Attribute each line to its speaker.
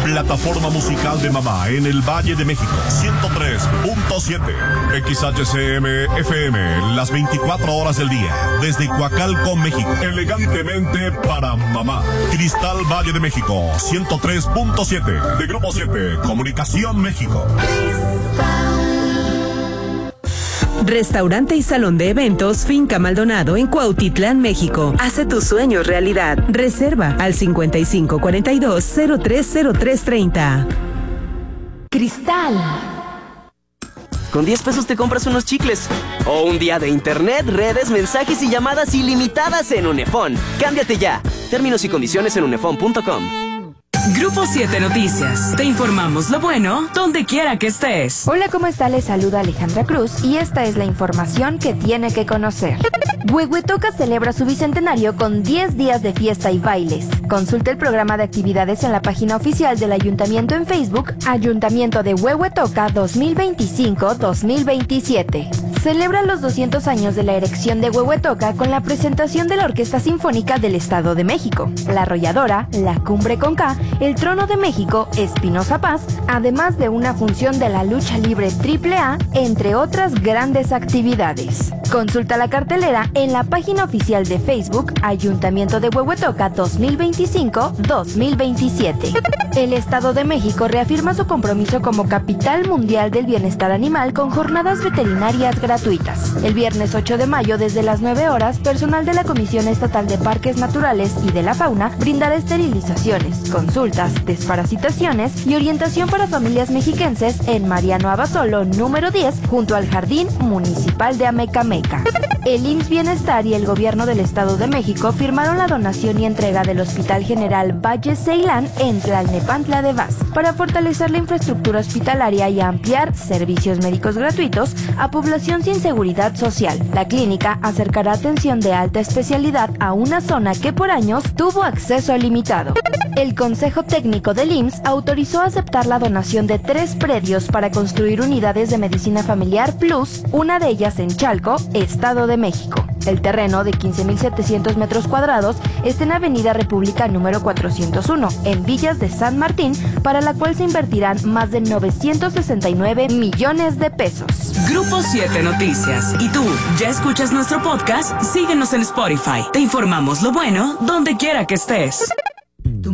Speaker 1: plataforma musical de mamá en el Valle de México. 103.7 XHCM FM, las 24 horas del día, desde Coacalco, México. Elegantemente para mamá. Cristal Valle de México, 103.7 de Grupo 7, Comunicación México.
Speaker 2: Restaurante y salón de eventos Finca Maldonado en Cuautitlán, México. Hace tus sueños realidad. Reserva al 5542-030330.
Speaker 3: Cristal.
Speaker 4: Con 10 pesos te compras unos chicles. O un día de internet, redes, mensajes y llamadas ilimitadas en Unefón. Cámbiate ya. Términos y condiciones en unefón.com.
Speaker 5: Grupo 7 Noticias. Te informamos lo bueno donde quiera que estés.
Speaker 3: Hola, ¿cómo está? Les saluda Alejandra Cruz y esta es la información que tiene que conocer. Huehuetoca celebra su bicentenario con 10 días de fiesta y bailes. Consulta el programa de actividades en la página oficial del Ayuntamiento en Facebook, Ayuntamiento de Huehuetoca 2025-2027. Celebra los 200 años de la erección de Huehuetoca con la presentación de la Orquesta Sinfónica del Estado de México, La Arrolladora, La Cumbre con K, El Trono de México, Espinosa Paz, además de una función de la lucha libre AAA, entre otras grandes actividades. Consulta la cartelera en la página oficial de Facebook Ayuntamiento de Huehuetoca 2025-2027. El Estado de México reafirma su compromiso como capital mundial del bienestar animal con jornadas veterinarias gratuitas. El viernes 8 de mayo, desde las 9 horas, personal de la Comisión Estatal de Parques Naturales y de la Fauna brindará esterilizaciones, consultas, desparasitaciones y orientación para familias mexiquenses en Mariano Abasolo, número 10, junto al Jardín Municipal de Amecameca. El IMSS Bienestar y el Gobierno del Estado de México firmaron la donación y entrega del Hospital General Valle Ceilán en Tlalnepantla de Vaz para fortalecer la infraestructura hospitalaria y ampliar servicios médicos gratuitos a población sin seguridad social. La clínica acercará atención de alta especialidad a una zona que por años tuvo acceso limitado. El Consejo Técnico del IMSS autorizó aceptar la donación de 3 predios para construir unidades de medicina familiar Plus, una de ellas en Chalco, Estado de México. El terreno de 15.700 metros cuadrados está en Avenida República número 401, en Villas de San Martín, para la cual se invertirán más de 969 millones de pesos.
Speaker 5: Grupo 7 Noticias. ¿Y tú, ya escuchas nuestro podcast? Síguenos en Spotify. Te informamos lo bueno donde quiera que estés.